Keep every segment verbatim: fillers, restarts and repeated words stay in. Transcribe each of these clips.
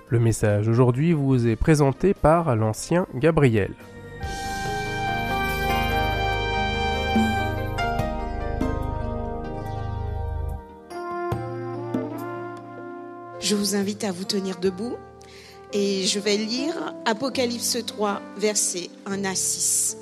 Le message aujourd'hui vous est présenté par l'ancien Gabriel. Je vous invite à vous tenir debout et je vais lire Apocalypse trois, versets un à six.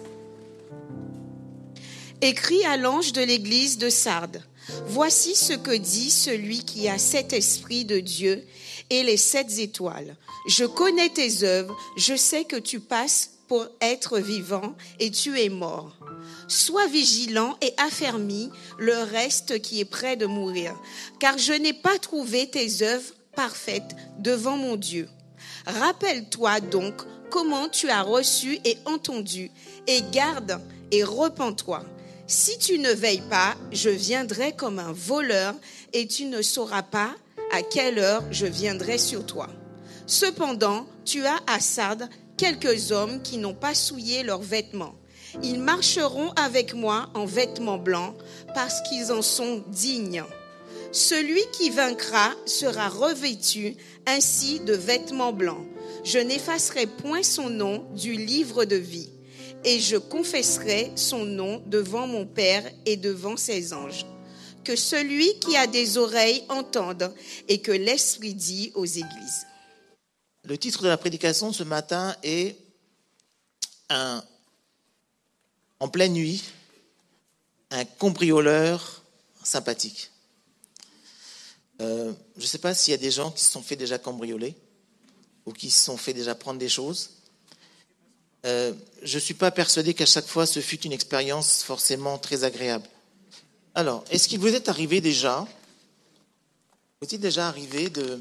Écrit à l'ange de l'église de Sardes, voici ce que dit celui qui a sept esprits de Dieu et les sept étoiles. Je connais tes œuvres, je sais que tu passes pour être vivant et tu es mort. Sois vigilant et affermis le reste qui est près de mourir, car je n'ai pas trouvé tes œuvres parfaites devant mon Dieu. Rappelle-toi donc comment tu as reçu et entendu, et garde et repens-toi. Si tu ne veilles pas, je viendrai comme un voleur et tu ne sauras pas à quelle heure je viendrai sur toi. Cependant, tu as à Sardes quelques hommes qui n'ont pas souillé leurs vêtements. Ils marcheront avec moi en vêtements blancs parce qu'ils en sont dignes. Celui qui vaincra sera revêtu ainsi de vêtements blancs. Je n'effacerai point son nom du livre de vie. Et je confesserai son nom devant mon Père et devant ses anges. Que celui qui a des oreilles entende et que l'Esprit dit aux églises. Le titre de la prédication ce matin est un, en pleine nuit, un cambrioleur sympathique. Euh, je ne sais pas s'il y a des gens qui se sont fait déjà cambrioler ou qui se sont fait déjà prendre des choses. Euh, je ne suis pas persuadé qu'à chaque fois ce fut une expérience forcément très agréable. Alors, est-ce qu'il vous est arrivé déjà, vous est déjà arrivé de,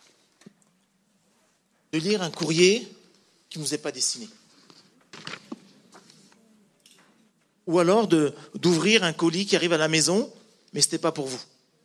de lire un courrier qui ne vous est pas destiné? Ou alors de, d'ouvrir un colis qui arrive à la maison, mais ce n'était pas pour vous?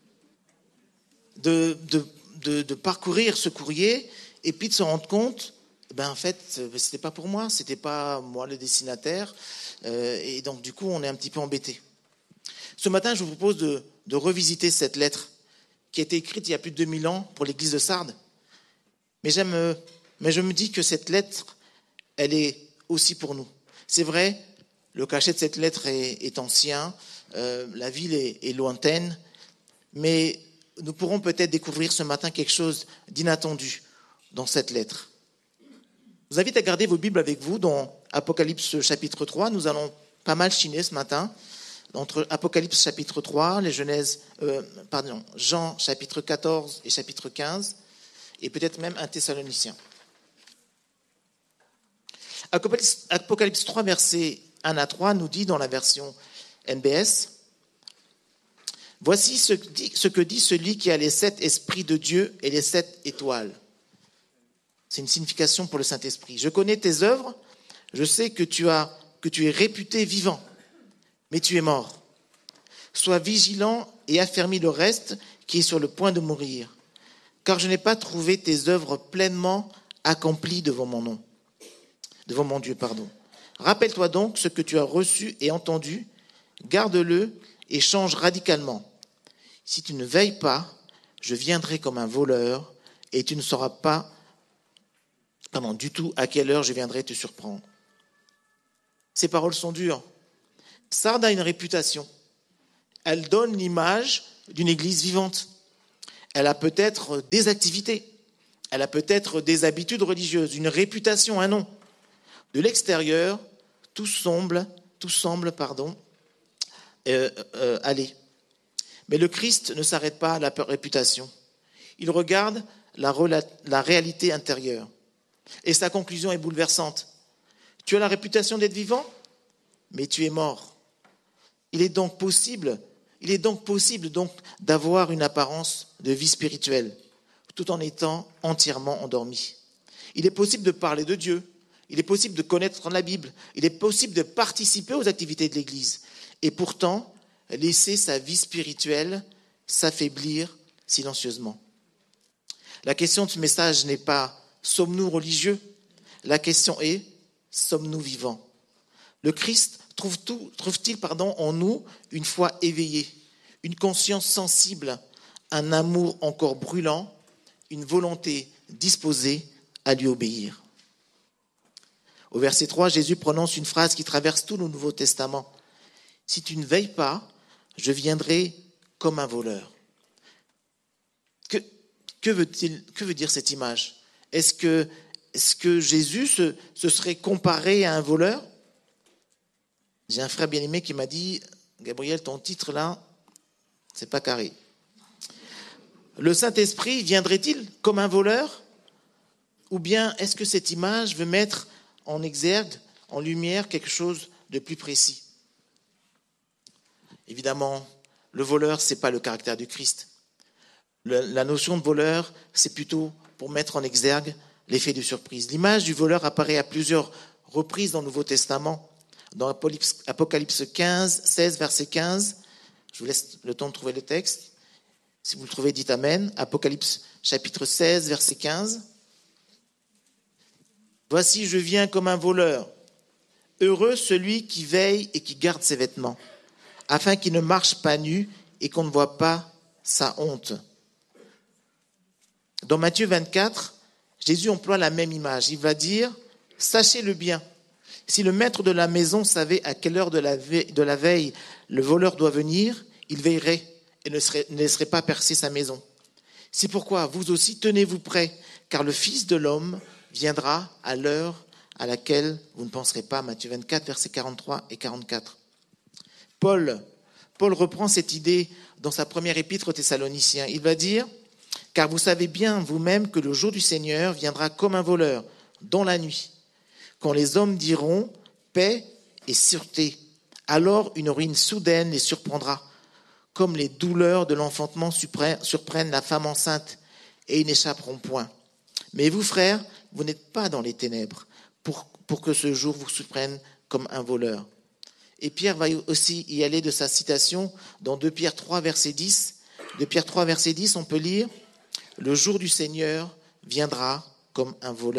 De, de, de, de parcourir ce courrier et puis de se rendre compte, ben en fait, c'était pas pour moi, c'était pas moi le destinataire, euh, et donc du coup, on est un petit peu embêté. Ce matin, je vous propose de, de revisiter cette lettre qui a été écrite il y a plus de deux mille ans pour l'église de Sardes. Mais j'aime, mais je me dis que cette lettre, elle est aussi pour nous. C'est vrai, le cachet de cette lettre est, est ancien, euh, la ville est, est lointaine, mais nous pourrons peut-être découvrir ce matin quelque chose d'inattendu dans cette lettre. Je vous invite à garder vos Bibles avec vous dans Apocalypse chapitre trois. Nous allons pas mal chiner ce matin entre Apocalypse chapitre trois, les Genèse, euh, pardon, Jean chapitre quatorze et chapitre quinze, et peut-être même un Thessalonicien. Apocalypse, Apocalypse trois, versets un à trois, nous dit dans la version N B S, « Voici ce que, dit, ce que dit celui qui a les sept esprits de Dieu et les sept étoiles. » C'est une signification pour le Saint-Esprit. « Je connais tes œuvres, je sais que tu, as, que tu es réputé vivant, mais tu es mort. Sois vigilant et affermis le reste qui est sur le point de mourir, car je n'ai pas trouvé tes œuvres pleinement accomplies devant mon nom, devant mon Dieu, pardon. Rappelle-toi donc ce que tu as reçu et entendu, garde-le et change radicalement. Si tu ne veilles pas, je viendrai comme un voleur et tu ne sauras pas pardon, du tout à quelle heure je viendrai te surprendre. » Ces paroles sont dures. Sardes a une réputation. Elle donne l'image d'une église vivante. Elle a peut-être des activités. Elle a peut-être des habitudes religieuses, une réputation, un nom. De l'extérieur, tout semble, tout semble, pardon, euh, euh, aller. Mais le Christ ne s'arrête pas à la réputation. Il regarde la, la réalité intérieure. Et sa conclusion est bouleversante. Tu as la réputation d'être vivant, mais tu es mort. Il est donc possible, il est donc possible donc d'avoir une apparence de vie spirituelle, tout en étant entièrement endormi. Il est possible de parler de Dieu, il est possible de connaître la Bible, il est possible de participer aux activités de l'Église, et pourtant laisser sa vie spirituelle s'affaiblir silencieusement. La question de ce message n'est pas « sommes-nous religieux ?» La question est « sommes-nous vivants ?» Le Christ trouve tout, trouve-t-il pardon, en nous une foi éveillée, une conscience sensible, un amour encore brûlant, une volonté disposés à lui obéir. Au verset trois, Jésus prononce une phrase qui traverse tout le Nouveau Testament. « Si tu ne veilles pas, je viendrai comme un voleur. » Que, que, veut-il, que veut dire cette image ? Est-ce que, est-ce que Jésus se, se serait comparé à un voleur ? J'ai un frère bien-aimé qui m'a dit « Gabriel, ton titre là, c'est pas carré. Le Saint-Esprit viendrait-il comme un voleur ? Ou bien est-ce que cette image veut mettre en exergue, en lumière, quelque chose de plus précis ? Évidemment, le voleur, ce n'est pas le caractère du Christ. Le, la notion de voleur, c'est plutôt pour mettre en exergue l'effet de surprise. L'image du voleur apparaît à plusieurs reprises dans le Nouveau Testament. Dans Apocalypse quinze, seize, verset quinze, je vous laisse le temps de trouver le texte. Si vous le trouvez, dites Amen. Apocalypse chapitre seize, verset quinze. « Voici, je viens comme un voleur. Heureux celui qui veille et qui garde ses vêtements, afin qu'il ne marche pas nu et qu'on ne voit pas sa honte. » Dans Matthieu vingt-quatre, Jésus emploie la même image. Il va dire « Sachez-le bien, si le maître de la maison savait à quelle heure de la veille, de la veille le voleur doit venir, il veillerait et ne, serait, ne laisserait pas percer sa maison. C'est pourquoi vous aussi tenez-vous prêts, car le Fils de l'homme viendra à l'heure à laquelle vous ne penserez pas. » Matthieu vingt-quatre, versets quarante-trois et quarante-quatre. Paul, Paul reprend cette idée dans sa première épître aux Thessaloniciens. Il va dire « Car vous savez bien vous-même que le jour du Seigneur viendra comme un voleur, dans la nuit, quand les hommes diront paix et sûreté. Alors une ruine soudaine les surprendra, comme les douleurs de l'enfantement surprennent la femme enceinte, et ils n'échapperont point. Mais vous, frères, vous n'êtes pas dans les ténèbres, pour, pour que ce jour vous surprenne comme un voleur. » Et Pierre va aussi y aller de sa citation dans deux Pierre trois, verset dix. deux Pierre trois, verset dix, on peut lire « Le jour du Seigneur viendra comme un voleur. »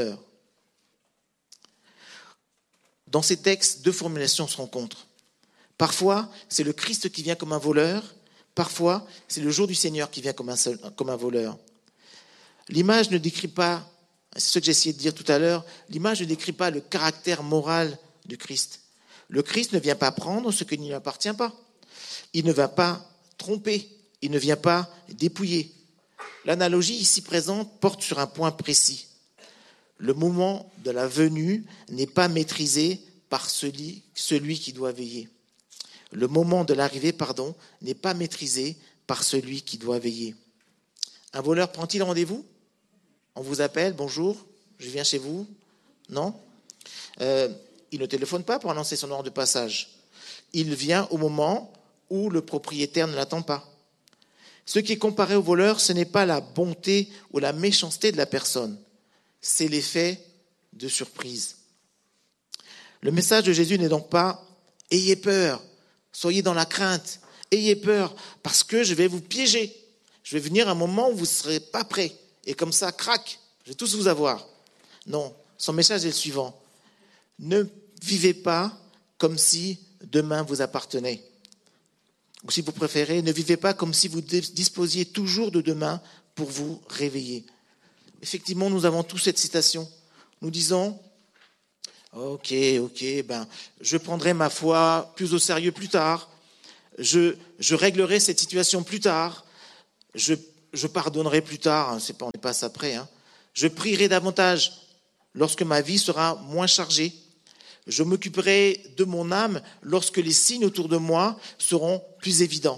Dans ces textes, deux formulations se rencontrent. Parfois, c'est le Christ qui vient comme un voleur. Parfois, c'est le jour du Seigneur qui vient comme un, seul, comme un voleur. L'image ne décrit pas, c'est ce que j'ai essayé de dire tout à l'heure, l'image ne décrit pas le caractère moral du Christ. Le Christ ne vient pas prendre ce qui ne lui appartient pas. Il ne va pas tromper. Il ne vient pas dépouiller. L'analogie ici présente porte sur un point précis. Le moment de la venue n'est pas maîtrisé par celui, celui qui doit veiller. Le moment de l'arrivée, pardon, n'est pas maîtrisé par celui qui doit veiller. Un voleur prend-il rendez-vous ? On vous appelle, bonjour, je viens chez vous. Non ? euh, Il ne téléphone pas pour annoncer son ordre de passage. Il vient au moment où le propriétaire ne l'attend pas. Ce qui est comparé au voleur, ce n'est pas la bonté ou la méchanceté de la personne. C'est l'effet de surprise. Le message de Jésus n'est donc pas « ayez peur, soyez dans la crainte, ayez peur, parce que je vais vous piéger. Je vais venir à un moment où vous ne serez pas prêts. Et comme ça, crac, je vais tous vous avoir. » Non, son message est le suivant. Ne vivez pas comme si demain vous appartenait. Ou si vous préférez, ne vivez pas comme si vous disposiez toujours de demain pour vous réveiller. Effectivement, nous avons tous cette citation. Nous disons, ok, ok, ben, je prendrai ma foi plus au sérieux plus tard. Je, je réglerai cette situation plus tard. Je, je pardonnerai plus tard. C'est pas, on n'est pas à ça près. Hein. Je prierai davantage lorsque ma vie sera moins chargée. Je m'occuperai de mon âme lorsque les signes autour de moi seront plus évidents.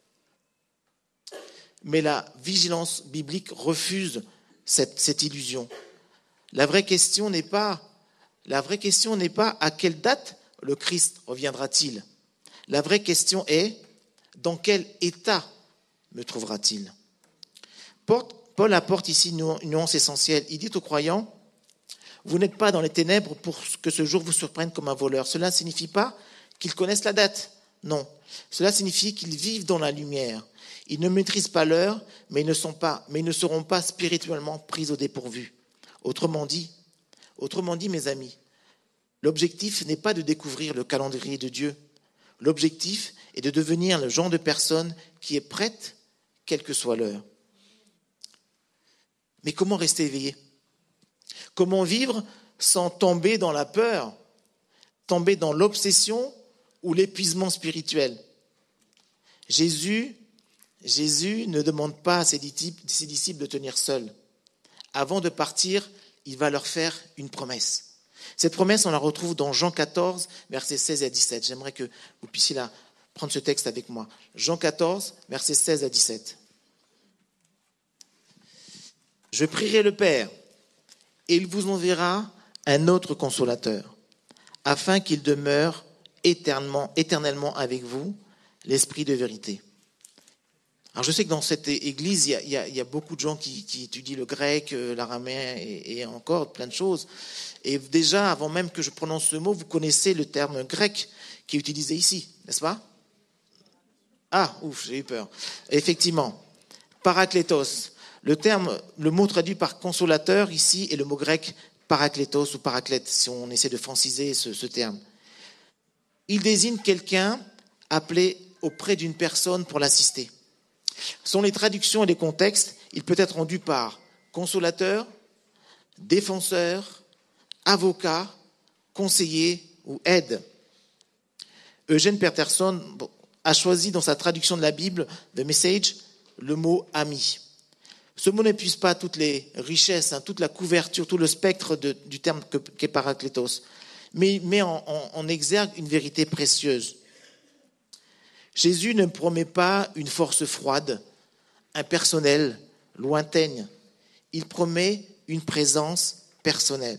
Mais la vigilance biblique refuse Cette, cette illusion. La vraie question n'est pas, la vraie question n'est pas à quelle date le Christ reviendra-t-il. La vraie question est dans quel état me trouvera-t-il. Paul apporte ici une nuance essentielle. Il dit aux croyants, vous n'êtes pas dans les ténèbres pour que ce jour vous surprenne comme un voleur. Cela ne signifie pas qu'ils connaissent la date. Non. Cela signifie qu'ils vivent dans la lumière. Ils ne maîtrisent pas l'heure, mais ils ne sont pas, mais ils ne seront pas spirituellement pris au dépourvu. Autrement dit, autrement dit, mes amis, l'objectif n'est pas de découvrir le calendrier de Dieu. L'objectif est de devenir le genre de personne qui est prête, quelle que soit l'heure. Mais comment rester éveillé? Comment vivre sans tomber dans la peur, tomber dans l'obsession ou l'épuisement spirituel? Jésus, Jésus ne demande pas à ses disciples de tenir seuls. Avant de partir, il va leur faire une promesse. Cette promesse, on la retrouve dans Jean quatorze, versets seize à dix-sept. J'aimerais que vous puissiez la, prendre ce texte avec moi. Jean quatorze, versets seize à dix-sept. « Je prierai le Père, et il vous enverra un autre consolateur, afin qu'il demeure éternellement, éternellement avec vous, l'Esprit de vérité. » Alors je sais que dans cette église, il y a, il y a, il y a beaucoup de gens qui, qui étudient le grec, l'araméen et, et encore plein de choses. Et déjà, avant même que je prononce ce mot, vous connaissez le terme grec qui est utilisé ici, n'est-ce pas? Ah, ouf, j'ai eu peur. Effectivement, paraklétos. Le terme, le mot traduit par consolateur ici est le mot grec paraklétos ou paraclète, si on essaie de franciser ce, ce terme. Il désigne quelqu'un appelé auprès d'une personne pour l'assister. Selon les traductions et les contextes, il peut être rendu par consolateur, défenseur, avocat, conseiller ou aide. Eugène Peterson a choisi dans sa traduction de la Bible, The Message, le mot ami. Ce mot n'épuise pas toutes les richesses, hein, toute la couverture, tout le spectre de, du terme qu'est paraklétos, mais il met en, en, en exergue une vérité précieuse. Jésus ne promet pas une force froide, impersonnelle, lointaine. Il promet une présence personnelle.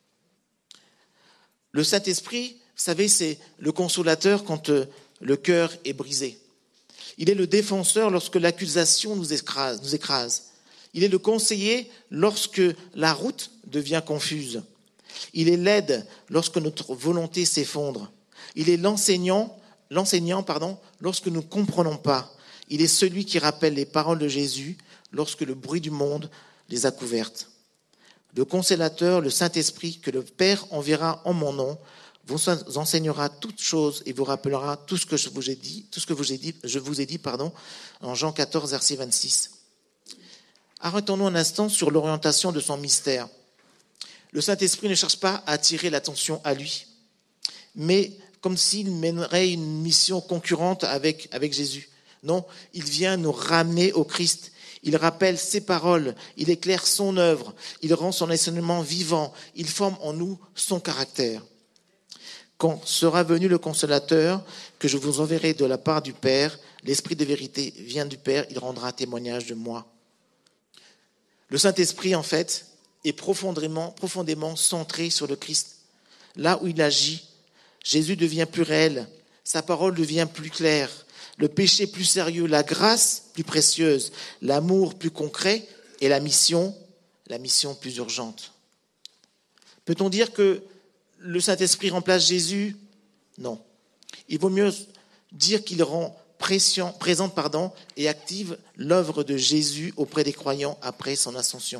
Le Saint-Esprit, vous savez, c'est le consolateur quand le cœur est brisé. Il est le défenseur lorsque l'accusation nous écrase, nous écrase. Il est le conseiller lorsque la route devient confuse. Il est l'aide lorsque notre volonté s'effondre. Il est l'enseignant, l'enseignant, pardon, lorsque nous ne comprenons pas. Il est celui qui rappelle les paroles de Jésus lorsque le bruit du monde les a couvertes. Le consolateur, le Saint-Esprit, que le Père enverra en mon nom, vous enseignera toutes choses et vous rappellera tout ce que je vous ai dit, tout ce que vous ai dit, je vous ai dit, pardon, en Jean quatorze, verset vingt-six. Arrêtons-nous un instant sur l'orientation de son mystère. Le Saint-Esprit ne cherche pas à attirer l'attention à lui, mais comme s'il mènerait une mission concurrente avec, avec Jésus. Non, il vient nous ramener au Christ. Il rappelle ses paroles, il éclaire son œuvre, il rend son enseignement vivant, il forme en nous son caractère. Quand sera venu le consolateur, que je vous enverrai de la part du Père, l'Esprit de vérité vient du Père, il rendra témoignage de moi. Le Saint-Esprit, en fait, est profondément, profondément centré sur le Christ. Là où il agit, Jésus devient plus réel, sa parole devient plus claire, le péché plus sérieux, la grâce plus précieuse, l'amour plus concret et la mission, la mission plus urgente. Peut-on dire que le Saint-Esprit remplace Jésus? Non. Il vaut mieux dire qu'il rend pression, présente pardon, et active l'œuvre de Jésus auprès des croyants après son ascension.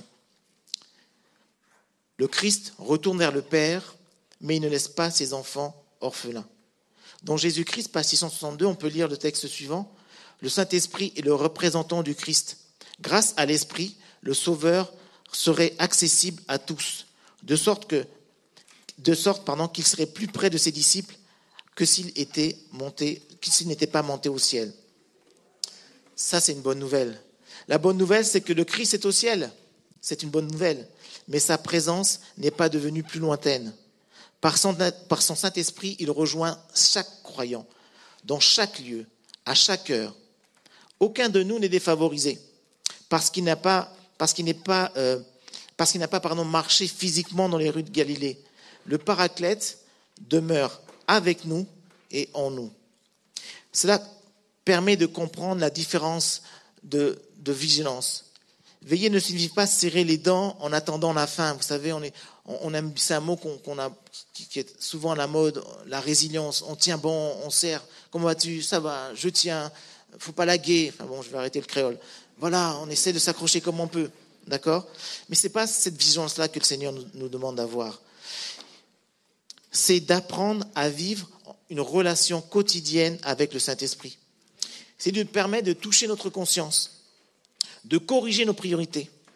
Le Christ retourne vers le Père, mais il ne laisse pas ses enfants orphelins. Dans Jésus-Christ, page six cent soixante-deux, on peut lire le texte suivant. Le Saint-Esprit est le représentant du Christ. Grâce à l'Esprit, le Sauveur serait accessible à tous, de sorte que, de sorte, pardon, qu'il serait plus près de ses disciples que s'il était monté, que s'il n'était pas monté au ciel. Ça, c'est une bonne nouvelle. La bonne nouvelle, c'est que le Christ est au ciel. C'est une bonne nouvelle. Mais sa présence n'est pas devenue plus lointaine. Par son, par son Saint-Esprit, il rejoint chaque croyant, dans chaque lieu, à chaque heure. Aucun de nous n'est défavorisé, parce qu'il n'a pas, parce qu'il n'est pas, euh, parce qu'il n'a pas, pardon, marché physiquement dans les rues de Galilée. Le Paraclète demeure avec nous et en nous. Cela permet de comprendre la différence de, de vigilance. Veiller ne signifie pas serrer les dents en attendant la fin. Vous savez, on est, on aime, c'est un mot qu'on, qu'on a, qui est souvent à la mode, la résilience. On tient bon, on serre. Comment vas-tu? Ça va, je tiens. Faut pas laguer. Enfin bon, je vais arrêter le créole. Voilà, on essaie de s'accrocher comme on peut, d'accord? Mais c'est pas cette vigilance-là que le Seigneur nous, nous demande d'avoir. C'est d'apprendre à vivre une relation quotidienne avec le Saint-Esprit. C'est de nous permettre de toucher notre conscience, de corriger nos priorités,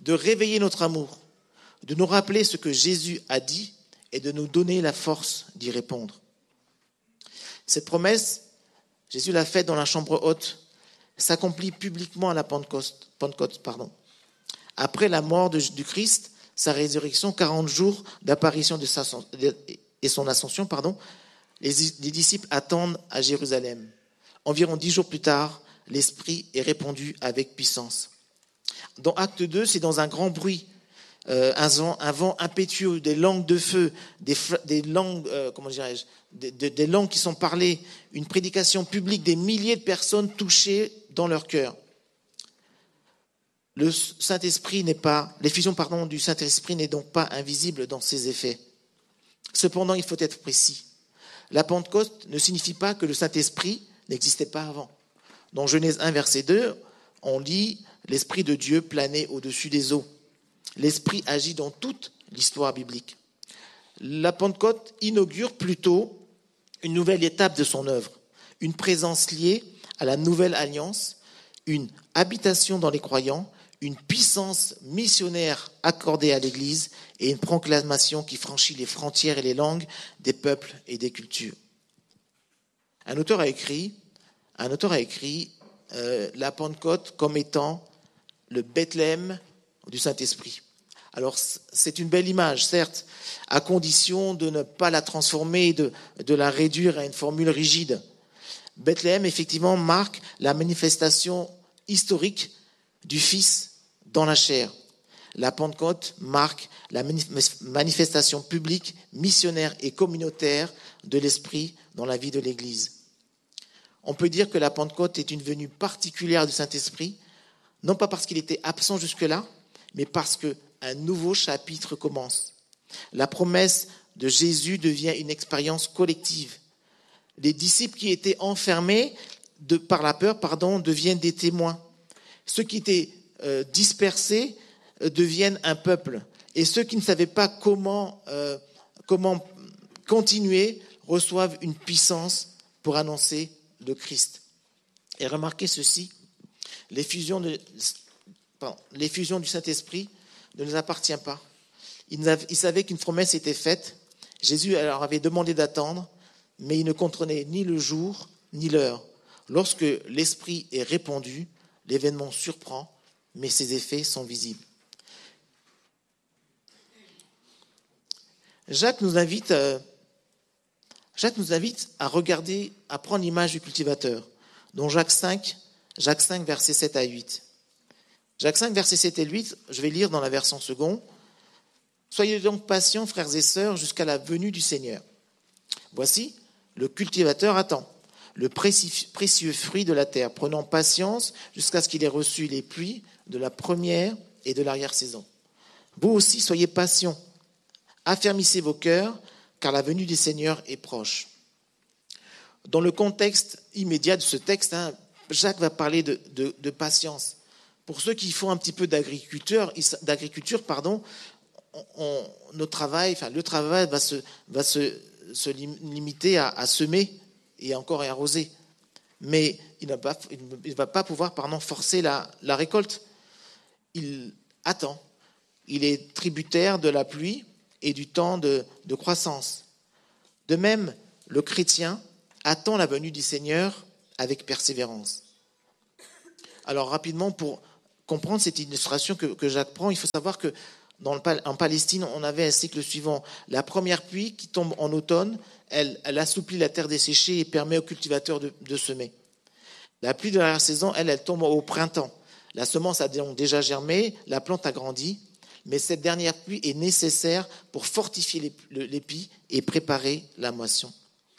de réveiller notre amour, de nous rappeler ce que Jésus a dit et de nous donner la force d'y répondre. Cette promesse, Jésus l'a faite dans la chambre haute, s'accomplit publiquement à la Pentecôte. Pentecôte pardon. Après la mort de, du Christ, sa résurrection, quarante jours d'apparition de sa, et son ascension, pardon, les, les disciples attendent à Jérusalem. Environ dix jours plus tard, l'Esprit est répandu avec puissance. Dans Acte deux, c'est dans un grand bruit, euh, un, vent, un vent impétueux, des langues de feu, des, des langues, euh, comment dirais-je, des, des, des langues qui sont parlées, une prédication publique, des milliers de personnes touchées dans leur cœur. Le Saint-Esprit n'est pas, l'effusion pardon, du Saint-Esprit n'est donc pas invisible dans ses effets. Cependant, il faut être précis. La Pentecôte ne signifie pas que le Saint-Esprit n'existait pas avant. Dans Genèse un, verset deux, on lit « L'Esprit de Dieu planait au-dessus des eaux ». L'Esprit agit dans toute l'histoire biblique. La Pentecôte inaugure plutôt une nouvelle étape de son œuvre, une présence liée à la nouvelle alliance, une habitation dans les croyants, une puissance missionnaire accordée à l'Église et une proclamation qui franchit les frontières et les langues des peuples et des cultures. Un auteur a écrit, un auteur a écrit euh, la Pentecôte comme étant le Bethléem du Saint-Esprit. Alors c'est une belle image, certes, à condition de ne pas la transformer, de, de la réduire à une formule rigide. Bethléem, effectivement, marque la manifestation historique du Fils dans la chair. La Pentecôte marque la manifestation publique, missionnaire et communautaire de l'Esprit dans la vie de l'Église. On peut dire que la Pentecôte est une venue particulière du Saint-Esprit, non pas parce qu'il était absent jusque-là, mais parce qu'un nouveau chapitre commence. La promesse de Jésus devient une expérience collective. Les disciples qui étaient enfermés de, par la peur pardon, deviennent des témoins. Ceux qui étaient euh, dispersés euh, deviennent un peuple. Et ceux qui ne savaient pas comment, euh, comment continuer reçoivent une puissance pour annoncer le Christ. Et remarquez ceci, l'effusion, de, pardon, l'effusion du Saint-Esprit ne nous appartient pas. Ils, avaient, ils savaient qu'une promesse était faite. Jésus leur avait demandé d'attendre, mais il ne comprenait ni le jour ni l'heure. Lorsque l'Esprit est répandu, l'événement surprend, mais ses effets sont visibles. Jacques nous invite, euh, Jacques nous invite à regarder, à prendre l'image du cultivateur, dont Jacques cinq, Jacques cinq, versets sept à huit. Jacques cinq, versets sept et huit, je vais lire dans la version seconde. « Soyez donc patients, frères et sœurs, jusqu'à la venue du Seigneur. Voici, le cultivateur attend le précieux fruit de la terre, prenant patience jusqu'à ce qu'il ait reçu les pluies de la première et de l'arrière-saison. Vous aussi, soyez patients, affermissez vos cœurs, car la venue du Seigneur est proche. » Dans le contexte immédiat de ce texte, hein, Jacques va parler de, de, de patience. Pour ceux qui font un petit peu d'agriculture, d'agriculture pardon, on, on, notre travail, enfin, le travail va se, va se, se limiter à, à semer et encore à arroser. Mais il ne va pas, il va pas pouvoir pardon, forcer la, la récolte. Il attend. Il est tributaire de la pluie et du temps de, de croissance. De même, le chrétien attend la venue du Seigneur avec persévérance. Alors rapidement, pour comprendre cette illustration que, que Jacques prend, il faut savoir que dans le, en Palestine, on avait un cycle suivant. La première pluie qui tombe en automne, elle, elle assouplit la terre desséchée et permet aux cultivateurs de, de semer. La pluie de la saison, elle, elle tombe au printemps. La semence a donc déjà germé, la plante a grandi, mais cette dernière pluie est nécessaire pour fortifier l'épi et préparer la moisson.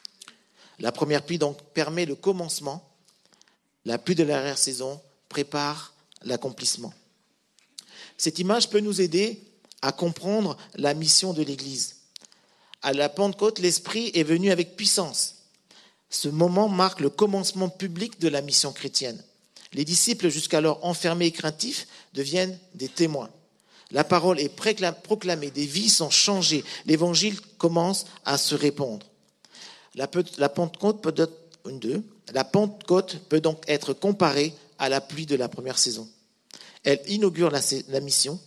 La première pluie donc permet le commencement. La pluie de l'arrière-saison prépare l'accomplissement. Cette image peut nous aider à comprendre la mission de l'Église. À la Pentecôte, l'Esprit est venu avec puissance. Ce moment marque le commencement public de la mission chrétienne. Les disciples, jusqu'alors enfermés et craintifs, deviennent des témoins. La parole est proclamée, des vies sont changées, l'évangile commence à se répandre. La, la, Pentecôte peut, une, deux, la Pentecôte peut donc être comparée à la pluie de la première saison. Elle inaugure la, la mission,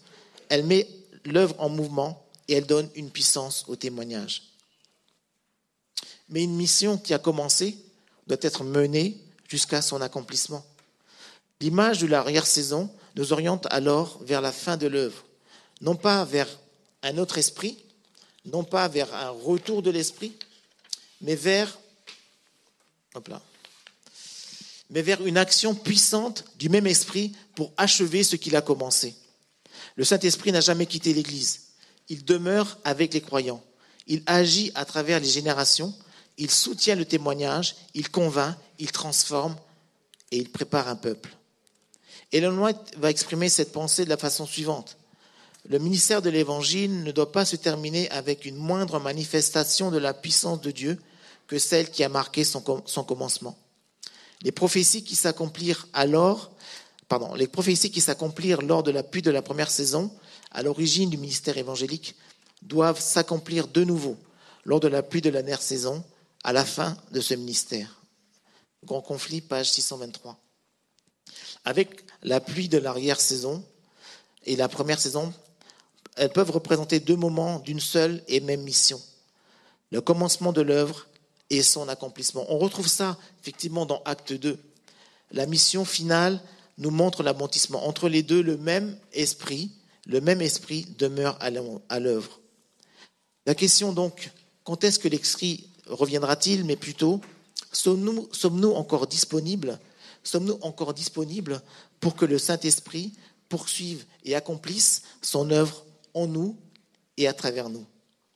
elle met l'œuvre en mouvement et elle donne une puissance au témoignage. Mais une mission qui a commencé doit être menée jusqu'à son accomplissement. L'image de l'arrière-saison nous oriente alors vers la fin de l'œuvre, non pas vers un autre esprit, non pas vers un retour de l'esprit, mais vers, hop là, mais vers une action puissante du même esprit pour achever ce qu'il a commencé. Le Saint-Esprit n'a jamais quitté l'Église. Il demeure avec les croyants. Il agit à travers les générations. Il soutient le témoignage. Il convainc, il transforme et il prépare un peuple. Ellen White va exprimer cette pensée de la façon suivante. Le ministère de l'Évangile ne doit pas se terminer avec une moindre manifestation de la puissance de Dieu que celle qui a marqué son, son commencement. Les prophéties qui s'accomplirent alors, pardon, les prophéties qui s'accomplirent lors de la pluie de la première saison, à l'origine du ministère évangélique, doivent s'accomplir de nouveau lors de la pluie de la dernière saison, à la fin de ce ministère. Grand conflit, page six cent vingt-trois. Avec la pluie de l'arrière-saison et la première saison, elles peuvent représenter deux moments d'une seule et même mission. Le commencement de l'œuvre et son accomplissement. On retrouve ça effectivement dans Acte deux. La mission finale nous montre l'aboutissement. Entre les deux, le même esprit, le même esprit demeure à l'œuvre. La question donc, quand est-ce que l'esprit reviendra-t-il? Mais plutôt, sommes-nous, sommes-nous encore disponibles? Sommes-nous encore disponibles pour que le Saint-Esprit poursuive et accomplisse son œuvre en nous et à travers nous?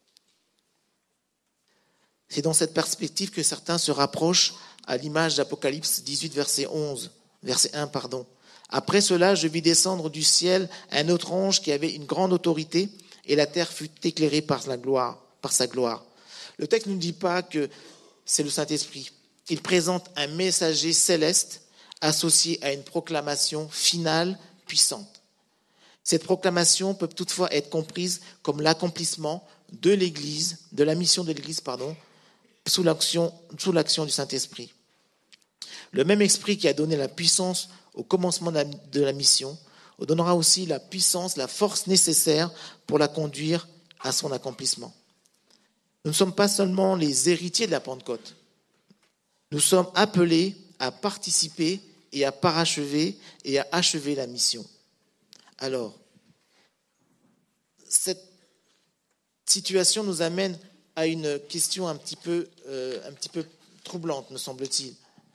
C'est dans cette perspective que certains se rapprochent à l'image d'Apocalypse dix-huit, verset onze, verset un, pardon. Après cela, je vis descendre du ciel un autre ange qui avait une grande autorité, et la terre fut éclairée par la gloire, par sa gloire. Le texte ne nous dit pas que c'est le Saint-Esprit. Il présente un messager céleste associé à une proclamation finale puissante. Cette proclamation peut toutefois être comprise comme l'accomplissement de l'Église, de la mission de l'Église, pardon, sous l'action, sous l'action du Saint-Esprit. Le même esprit qui a donné la puissance au commencement de la mission donnera aussi la puissance, la force nécessaire pour la conduire à son accomplissement. Nous ne sommes pas seulement les héritiers de la Pentecôte. Nous sommes appelés à participer et à parachever et à achever la mission. Alors, cette situation nous amène à une question un petit peu, euh, un petit peu troublante, me semble-t-il.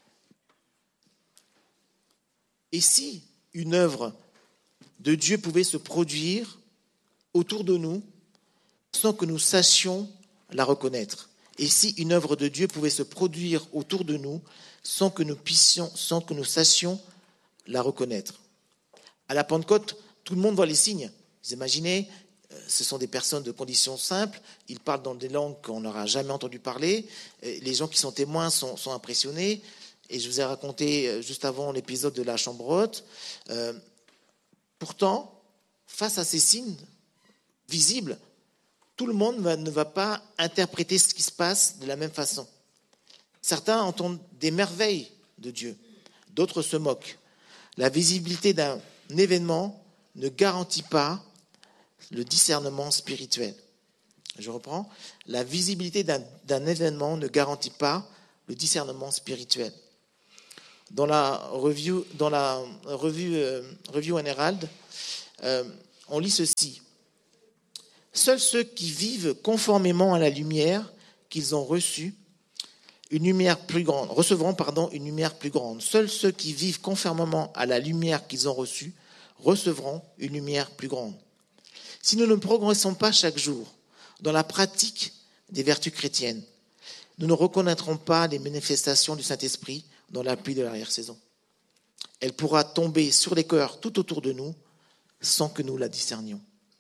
Et si une œuvre de Dieu pouvait se produire autour de nous sans que nous sachions la reconnaître? Et si une œuvre de Dieu pouvait se produire autour de nous sans que nous puissions, sans que nous sachions la reconnaître? À la Pentecôte, tout le monde voit les signes. Vous imaginez, ce sont des personnes de conditions simples, ils parlent dans des langues qu'on n'aura jamais entendu parler, les gens qui sont témoins sont, sont impressionnés, et je vous ai raconté juste avant l'épisode de la chambre haute. Euh, pourtant, face à ces signes visibles, tout le monde va, ne va pas interpréter ce qui se passe de la même façon. Certains entendent des merveilles de Dieu, d'autres se moquent. La visibilité d'un événement ne garantit pas le discernement spirituel. Je reprends. La visibilité d'un, d'un événement ne garantit pas le discernement spirituel. Dans la review, dans la revue euh, Review and Herald, euh, on lit ceci. Seuls ceux qui vivent conformément à la lumière qu'ils ont reçue, une lumière plus grande, recevront pardon, une lumière plus grande. Seuls ceux qui vivent conformément à la lumière qu'ils ont reçue recevront une lumière plus grande. Si nous ne progressons pas chaque jour dans la pratique des vertus chrétiennes, nous ne reconnaîtrons pas les manifestations du Saint-Esprit dans la pluie de l'arrière-saison. Elle pourra tomber sur les cœurs tout autour de nous sans que nous la discernions.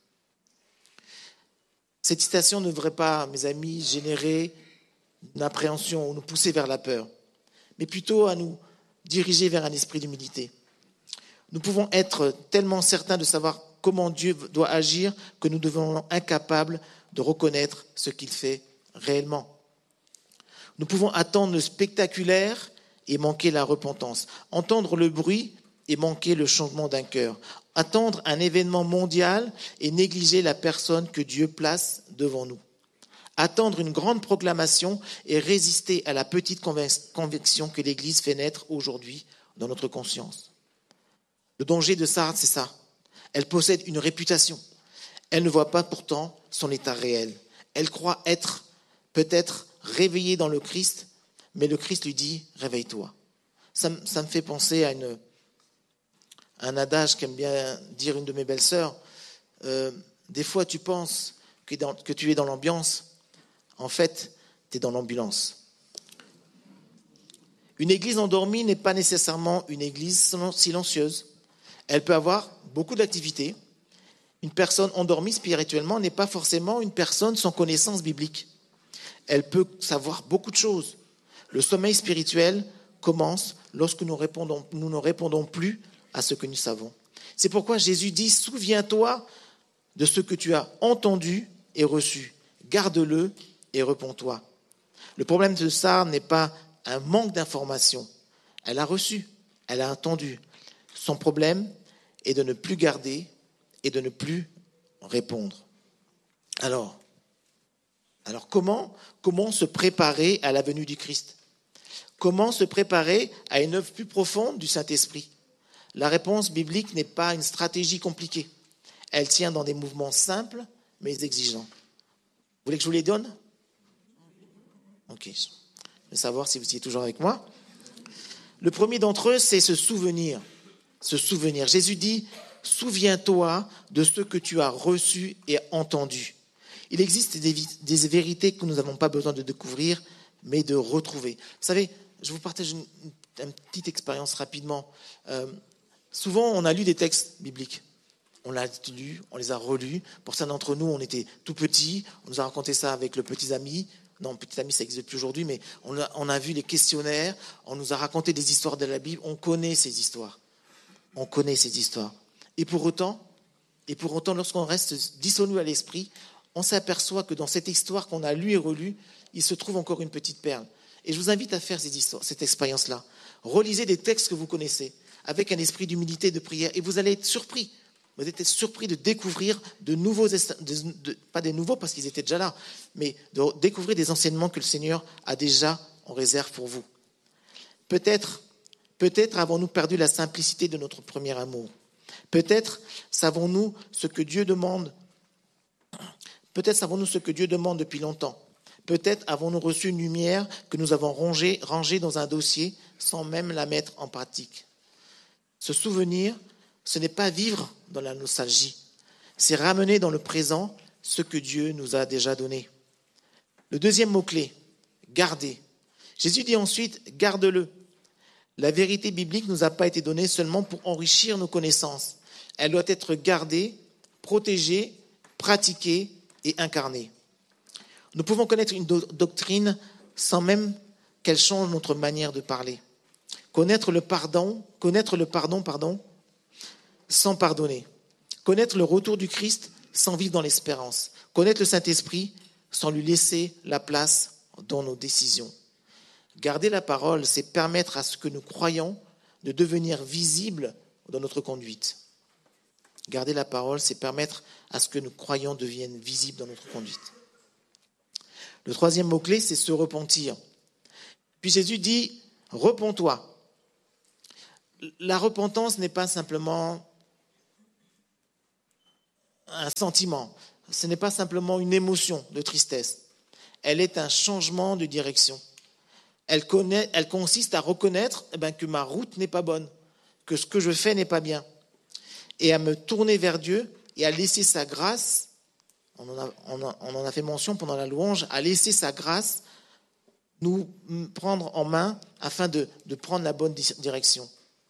Cette citation ne devrait pas, mes amis, générer une appréhension ou nous pousser vers la peur, mais plutôt à nous diriger vers un esprit d'humilité. Nous pouvons être tellement certains de savoir comment Dieu doit agir que nous devenons incapables de reconnaître ce qu'il fait réellement. Nous pouvons attendre le spectaculaire et manquer la repentance, entendre le bruit et manquer le changement d'un cœur, attendre un événement mondial et négliger la personne que Dieu place devant nous. Attendre une grande proclamation et résister à la petite conviction que l'Église fait naître aujourd'hui dans notre conscience. Le danger de Sardes, c'est ça. Elle possède une réputation. Elle ne voit pas pourtant son état réel. Elle croit être peut-être réveillée dans le Christ, mais le Christ lui dit « réveille-toi ». Ça, ça me fait penser à une, un adage qu'aime bien dire une de mes belles-sœurs. Euh, des fois, tu penses que, dans, que tu es dans l'ambiance. En fait, tu es dans l'ambulance. Une église endormie n'est pas nécessairement une église silencieuse. Elle peut avoir beaucoup d'activités. Une personne endormie spirituellement n'est pas forcément une personne sans connaissance biblique. Elle peut savoir beaucoup de choses. Le sommeil spirituel commence lorsque nous, répondons, nous ne répondons plus à ce que nous savons. C'est pourquoi Jésus dit « Souviens-toi de ce que tu as entendu et reçu. Garde-le et réponds-toi. » Le problème de Sardes n'est pas un manque d'information. Elle a reçu, elle a entendu. Son problème est de ne plus garder et de ne plus répondre. Alors, alors comment, comment se préparer à la venue du Christ ? Comment se préparer à une œuvre plus profonde du Saint-Esprit ? La réponse biblique n'est pas une stratégie compliquée. Elle tient dans des mouvements simples mais exigeants. Vous voulez que je vous les donne ? Ok, je vais savoir si vous étiez toujours avec moi. Le premier d'entre eux, c'est se souvenir. Se souvenir. Jésus dit « Souviens-toi de ce que tu as reçu et entendu ». Il existe des, des vérités que nous n'avons pas besoin de découvrir, mais de retrouver. Vous savez, je vous partage une, une petite expérience rapidement. Euh, souvent, on a lu des textes bibliques. On l'a lu, on les a relus. Pour certains d'entre nous, on était tout petits. On nous a raconté ça avec le petit ami. Non, petit ami, ça n'existe plus aujourd'hui, mais on a, on a vu les questionnaires. On nous a raconté des histoires de la Bible. On connaît ces histoires. On connaît ces histoires. Et pour autant, et pour autant, lorsqu'on reste dissonu à l'esprit, on s'aperçoit que dans cette histoire qu'on a lue et relue, il se trouve encore une petite perle. Et je vous invite à faire cette, histoire, cette expérience-là. Relisez des textes que vous connaissez, avec un esprit d'humilité et de prière, et vous allez être surpris. Vous allez être surpris de découvrir de nouveaux, de, de, pas des nouveaux parce qu'ils étaient déjà là, mais de découvrir des enseignements que le Seigneur a déjà en réserve pour vous. Peut-être, peut-être avons-nous perdu la simplicité de notre premier amour. Peut-être savons-nous ce que Dieu demande. Peut-être savons-nous ce que Dieu demande depuis longtemps. Peut-être avons-nous reçu une lumière que nous avons rangée, rangée dans un dossier sans même la mettre en pratique. Se souvenir, ce n'est pas vivre dans la nostalgie, c'est ramener dans le présent ce que Dieu nous a déjà donné. Le deuxième mot-clé, garder. Jésus dit ensuite, garde-le. La vérité biblique ne nous a pas été donnée seulement pour enrichir nos connaissances. Elle doit être gardée, protégée, pratiquée et incarnée. Nous pouvons connaître une do- doctrine sans même qu'elle change notre manière de parler. Connaître le pardon, connaître le pardon, pardon, sans pardonner. Connaître le retour du Christ sans vivre dans l'espérance. Connaître le Saint-Esprit sans lui laisser la place dans nos décisions. Garder la parole, c'est permettre à ce que nous croyons de devenir visible dans notre conduite. Garder la parole, c'est permettre à ce que nous croyons deviennent visibles dans notre conduite. Le troisième mot-clé, c'est se repentir. Puis Jésus dit, repens-toi. La repentance n'est pas simplement un sentiment, ce n'est pas simplement une émotion de tristesse. Elle est un changement de direction. Elle, connaît, elle consiste à reconnaître eh bien, que ma route n'est pas bonne, que ce que je fais n'est pas bien, et à me tourner vers Dieu et à laisser sa grâce, on en a, on a, on en a fait mention pendant la louange, à laisser sa grâce nous prendre en main afin de, de prendre la bonne direction.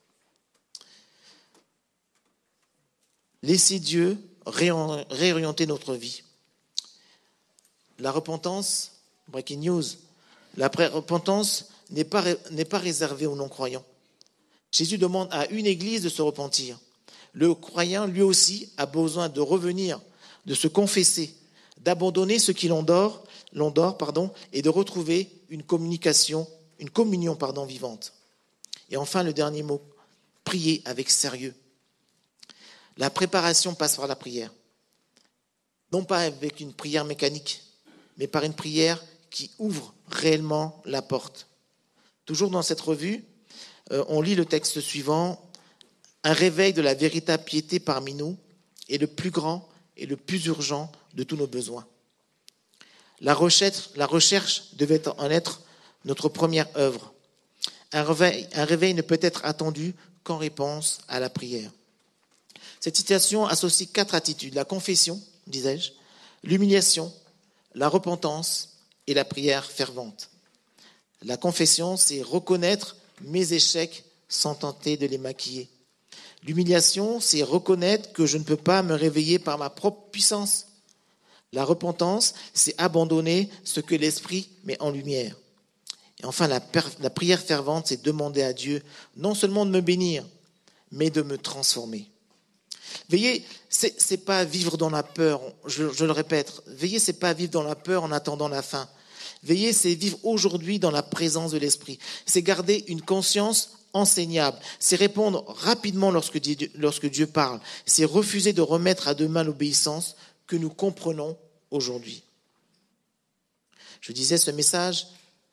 Laisser Dieu réorienter notre vie. La repentance, breaking news, la repentance n'est pas, n'est pas réservée aux non-croyants. Jésus demande à une église de se repentir. Le croyant, lui aussi, a besoin de revenir, de se confesser, d'abandonner ce qui l'endort, l'endort pardon, et de retrouver une communication, une communion pardon, vivante. Et enfin, le dernier mot, prier avec sérieux. La préparation passe par la prière. Non pas avec une prière mécanique, mais par une prière qui ouvre réellement la porte. Toujours dans cette revue, euh, on lit le texte suivant. Un réveil de la véritable piété parmi nous est le plus grand et le plus urgent de tous nos besoins. La recherche, la recherche devait en être notre première œuvre. Un réveil, un réveil ne peut être attendu qu'en réponse à la prière. Cette citation associe quatre attitudes: la confession, disais-je, l'humiliation, la repentance et la prière fervente. La confession, c'est reconnaître mes échecs sans tenter de les maquiller. L'humiliation, c'est reconnaître que je ne peux pas me réveiller par ma propre puissance. La repentance, c'est abandonner ce que l'Esprit met en lumière. Et enfin, la, per- la prière fervente, c'est demander à Dieu non seulement de me bénir, mais de me transformer. Veillez, c'est, c'est pas vivre dans la peur, je, je le répète, veillez, c'est pas vivre dans la peur en attendant la fin. Veillez, c'est vivre aujourd'hui dans la présence de l'Esprit. C'est garder une conscience enseignable. C'est répondre rapidement lorsque Dieu, lorsque Dieu parle. C'est refuser de remettre à demain l'obéissance que nous comprenons aujourd'hui. Je disais, ce message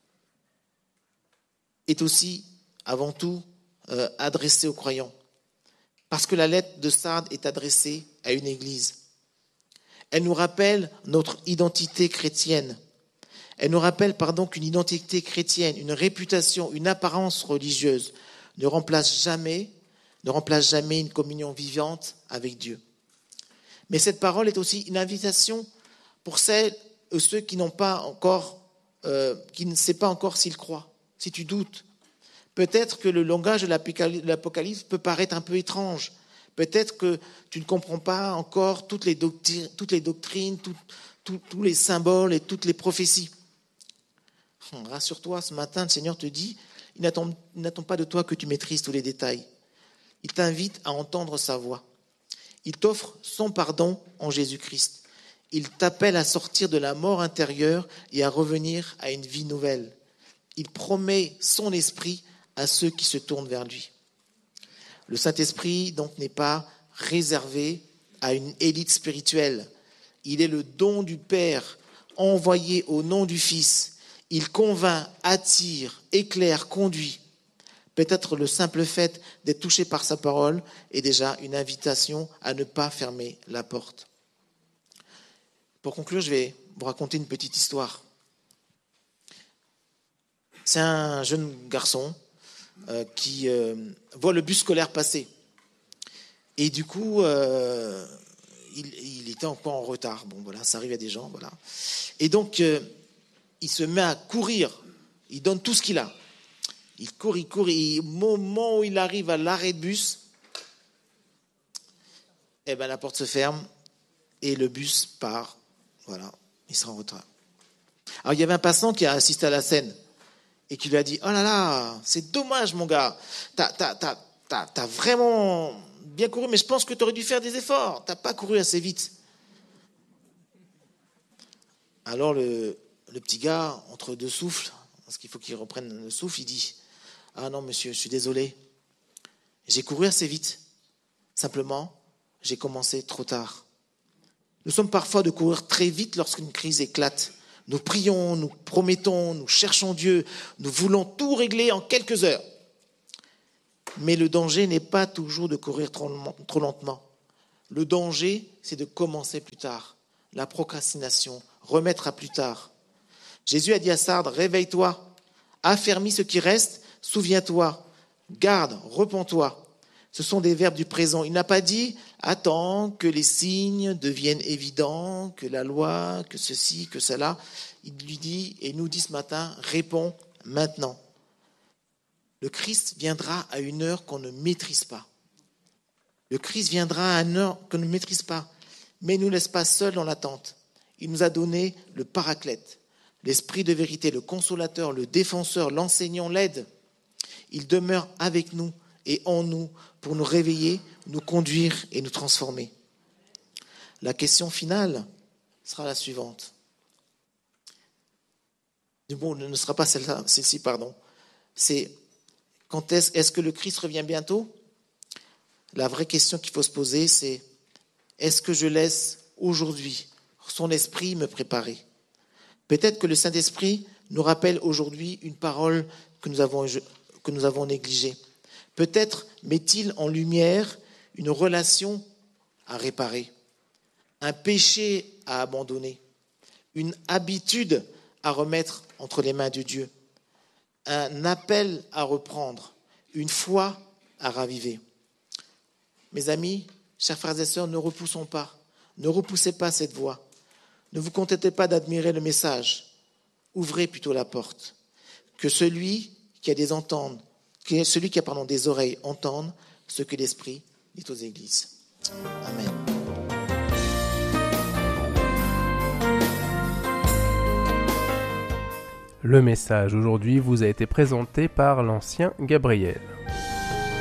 est aussi, avant tout, euh, adressé aux croyants. Parce que la lettre de Sardes est adressée à une église. Elle nous rappelle notre identité chrétienne. Elle nous rappelle, pardon, qu'une identité chrétienne, une réputation, une apparence religieuse ne remplace jamais, ne remplace jamais une communion vivante avec Dieu. Mais cette parole est aussi une invitation pour celles et ceux qui n'ont pas encore, euh, qui ne savent pas encore s'ils croient. Si tu doutes, peut-être que le langage de l'Apocalypse peut paraître un peu étrange. Peut-être que tu ne comprends pas encore toutes les doctrines, toutes les doctrines, tout, tout, tous les symboles et toutes les prophéties. Rassure-toi, ce matin, le Seigneur te dit, il n'attend, il n'attend pas de toi que tu maîtrises tous les détails. Il t'invite à entendre sa voix. Il t'offre son pardon en Jésus-Christ. Il t'appelle à sortir de la mort intérieure et à revenir à une vie nouvelle. Il promet son esprit à ceux qui se tournent vers lui. Le Saint-Esprit, donc, n'est pas réservé à une élite spirituelle. Il est le don du Père, envoyé au nom du Fils. Il convainc, attire, éclaire, conduit. Peut-être le simple fait d'être touché par sa parole est déjà une invitation à ne pas fermer la porte. Pour conclure, je vais vous raconter une petite histoire. C'est un jeune garçon euh, qui euh, voit le bus scolaire passer. Et du coup, euh, il, il était encore en retard. Bon, voilà, ça arrive à des gens, voilà. Et donc, euh, il se met à courir. Il donne tout ce qu'il a. Il court, il court, et au moment où il arrive à l'arrêt de bus, eh ben, la porte se ferme et le bus part. Voilà, il sera en retard. Alors, il y avait un passant qui a assisté à la scène et qui lui a dit « Oh là là, c'est dommage, mon gars. T'as, t'as, t'as, t'as, t'as vraiment bien couru, mais je pense que tu aurais dû faire des efforts. T'as pas couru assez vite. » Alors, le, le petit gars, entre deux souffles, parce qu'il faut qu'il reprenne le souffle, il dit « Ah non, monsieur, je suis désolé. J'ai couru assez vite. Simplement, j'ai commencé trop tard. » Nous sommes parfois de courir très vite lorsqu'une crise éclate. Nous prions, nous promettons, nous cherchons Dieu, nous voulons tout régler en quelques heures. Mais le danger n'est pas toujours de courir trop, trop lentement. Le danger, c'est de commencer plus tard. La procrastination, remettre à plus tard. Jésus a dit à Sardes, réveille-toi, affermis ce qui reste, souviens-toi, garde, repens-toi. Ce sont des verbes du présent. Il n'a pas dit « attends que les signes deviennent évidents, que la loi, que ceci, que cela ». Il lui dit, et nous dit ce matin, « réponds maintenant ». Le Christ viendra à une heure qu'on ne maîtrise pas. Le Christ viendra à une heure qu'on ne maîtrise pas, mais il ne nous laisse pas seuls dans l'attente. Il nous a donné le paraclète, l'esprit de vérité, le consolateur, le défenseur, l'enseignant, l'aide. Il demeure avec nous et en nous pour nous réveiller, nous conduire et nous transformer. La question finale sera la suivante. Bon, ne sera pas celle-là, celle-ci, pardon. C'est quand est-ce, est-ce que le Christ revient bientôt ? La vraie question qu'il faut se poser, c'est est-ce que je laisse aujourd'hui son esprit me préparer? Peut-être que le Saint-Esprit nous rappelle aujourd'hui une parole que nous avons, que nous avons négligée. Peut-être met-il en lumière une relation à réparer, un péché à abandonner, une habitude à remettre entre les mains de Dieu, un appel à reprendre, une foi à raviver. Mes amis, chers frères et sœurs, ne repoussons pas, ne repoussez pas cette voie. Ne vous contentez pas d'admirer le message. Ouvrez plutôt la porte. Que celui qui a des entende, que celui qui a pardon, des oreilles entende ce que l'Esprit dit aux églises. Amen. Le message aujourd'hui vous a été présenté par l'ancien Gabriel.